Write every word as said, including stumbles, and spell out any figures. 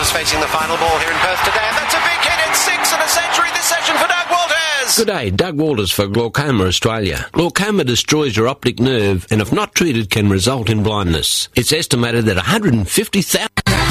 Walters facing the final ball here in Perth today, and that's a big hit. It's six and a century this session for Doug Walters. Good day, Doug Walters for Glaucoma Australia. Glaucoma destroys your optic nerve and if not treated can result in blindness. It's estimated that one hundred fifty thousand